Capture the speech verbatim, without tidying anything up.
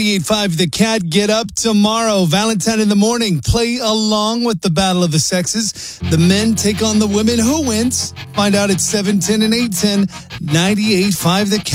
ninety-eight point five The Cat. Get up tomorrow. Valentine in the morning. Play along with the battle of the sexes. The men take on the women. Who wins? Find out at seven ten and eight ten. ninety-eight point five The Cat.